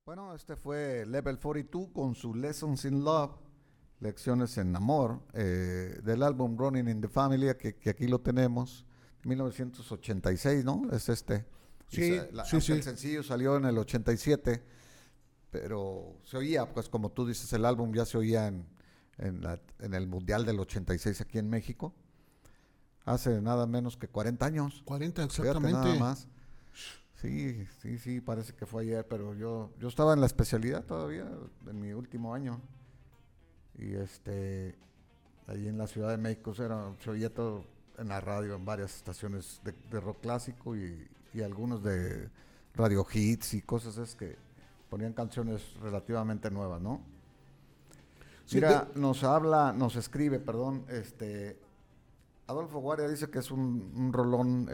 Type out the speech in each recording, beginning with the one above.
Bueno, este fue Level 42 con su Lessons in Love, Lecciones en Amor, del álbum Running in the Family, que aquí lo tenemos, 1986, ¿no? Es este. Sí, sí, Aunque el sí. sencillo salió en el 87, pero se oía, pues como tú dices, el álbum ya se oía en el Mundial del 86 aquí en México, hace nada menos que 40 años. 40 Fíjate nada exactamente. más. Sí, sí, sí, parece que fue ayer, pero yo estaba en la especialidad todavía, en mi último año. Y ahí en la Ciudad de México se oía todo en la radio, en varias estaciones de rock clásico y algunos de radio hits y cosas es que ponían canciones relativamente nuevas, ¿no? Sí, Mira, nos escribe, perdón, Adolfo Guardia dice que es un rolón,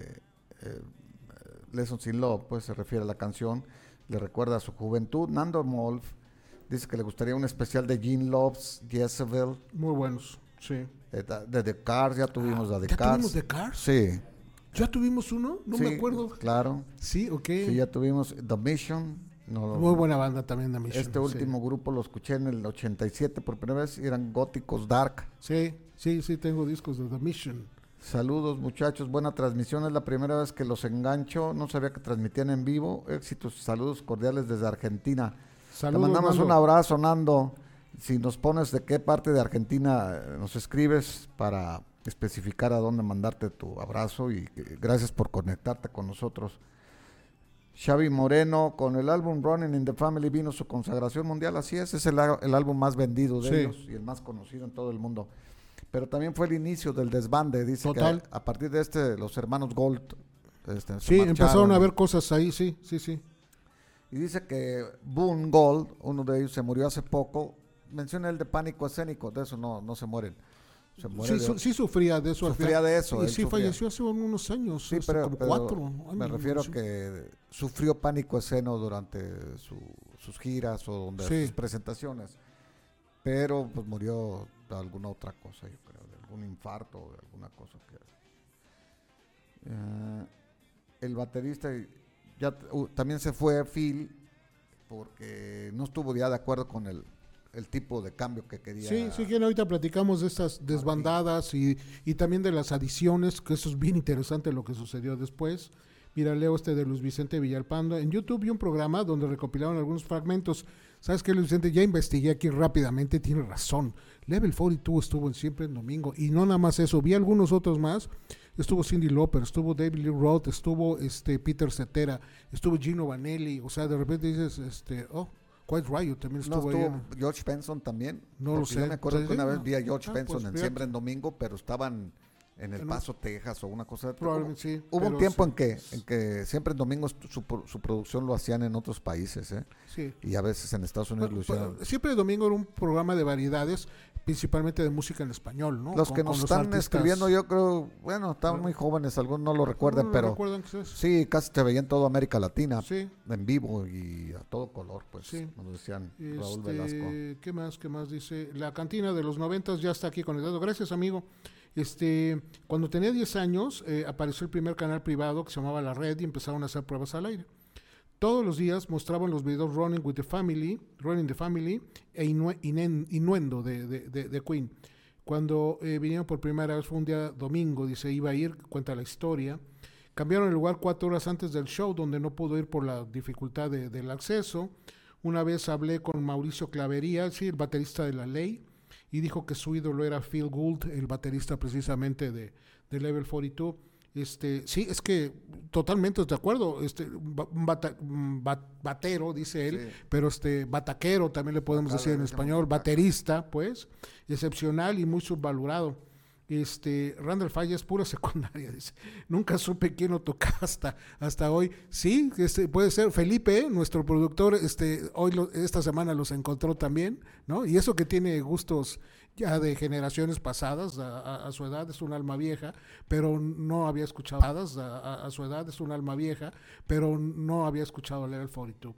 Lessons in Love, pues se refiere a la canción, le recuerda a su juventud. Nando Molf dice que le gustaría un especial de Gene Loves Jezebel, muy buenos, sí. de The Cars, ya tuvimos la de ¿Ya tuvimos Cars. The Cars? Sí, ¿Ya tuvimos uno? No me sí, acuerdo. claro. Sí, ok. Sí, ya tuvimos The Mission. Muy buena banda también, The Mission. Este último grupo lo escuché en el 87 por primera vez y eran góticos dark. Sí, sí, sí, tengo discos de The Mission. Saludos muchachos, buena transmisión, es la primera vez que los engancho, no sabía que transmitían en vivo, éxitos y saludos cordiales desde Argentina. Te Saludos, mandamos Nando. un abrazo, Nando. Si nos pones de qué parte de Argentina nos escribes para especificar a dónde mandarte tu abrazo y gracias por conectarte con nosotros. Xavi Moreno, con el álbum Running in the Family vino su consagración mundial, así es el álbum más vendido de Sí. ellos y el más conocido en todo el mundo. Pero también fue el inicio del desbande, dice Total. que a partir de los hermanos Gold se Sí, empezaron marcharon a ver cosas ahí, sí, sí, sí. y dice que Boone Gold, uno de ellos se murió hace poco, menciona el de pánico escénico, de eso no se mueren, se muere Sí, sí sufría de eso. sufría de eso, Y él sí, sufría. falleció hace unos años, Sí, pero, como pero 4 años. me refiero a sí. que sufrió pánico escénico durante sus giras o donde Sí. sus presentaciones, pero pues murió de alguna otra cosa, yo creo, de algún infarto o de alguna cosa que... el baterista también se fue Phil porque no estuvo ya de acuerdo con el tipo de cambio que quería. Sí, sí, que ahorita platicamos de estas desbandadas y también de las adiciones, que eso es bien interesante lo que sucedió después. Mira, leo de Luis Vicente Villalpando. En YouTube vi un programa donde recopilaron algunos fragmentos. ¿Sabes qué, Luis Vicente? Ya investigué aquí rápidamente, tiene razón. Level 42 estuvo siempre en domingo. Y no nada más eso, vi algunos otros más. Estuvo Cyndi Lauper, estuvo David Lee Roth, estuvo Peter Cetera, estuvo Gino Vanelli. O sea, de repente dices, Quiet Riot también No estuvo ahí. estuvo George Benson también. No lo Porque sé. yo me acuerdo que una vez No. vi a George Ah, Benson pues en fíjate. Siempre en Domingo, pero estaban en El En un- Paso, Texas o una cosa. Probablemente sí. Hubo un pero tiempo sí. en que Siempre en Domingo su producción lo hacían en otros países, ¿eh? Sí. Y a veces en Estados Unidos lo hicieron. Siempre el domingo era un programa de variedades, principalmente de música en español, ¿no? Los que nos los están artistas. escribiendo, yo creo, bueno, estaban muy jóvenes, algunos no lo recuerdan, No, pero recuerdan que es. sí, casi te veían toda América Latina Sí, en vivo y a todo color, pues, sí. nos decían Raúl Velasco. ¿Qué más dice? La cantina de los 90 ya está aquí conectado. Gracias, amigo. Cuando tenía 10 años, apareció el primer canal privado que se llamaba La Red y empezaron a hacer pruebas al aire. Todos los días mostraban los videos Running the Family e Innuendo de Queen. Cuando vinieron por primera vez fue un día domingo, dice, iba a ir, cuenta la historia. Cambiaron el lugar 4 horas antes del show, donde no pudo ir por la dificultad del acceso. Una vez hablé con Mauricio Clavería, sí, el baterista de La Ley, y dijo que su ídolo era Phil Gould, el baterista precisamente de Level 42. Sí, es que totalmente de acuerdo, batero, dice él, Sí. pero bataquero también le podemos decir en español, baterista, pues, excepcional y muy subvalorado. Randall Falla es pura secundaria, dice. Nunca supe quién lo tocaba hasta hoy. Sí, puede ser Felipe, nuestro productor, esta semana los encontró también, ¿no? Y eso que tiene gustos ya de generaciones pasadas, a su edad es un alma vieja, pero no había escuchado a su edad es un alma vieja, pero no había escuchado Level 42.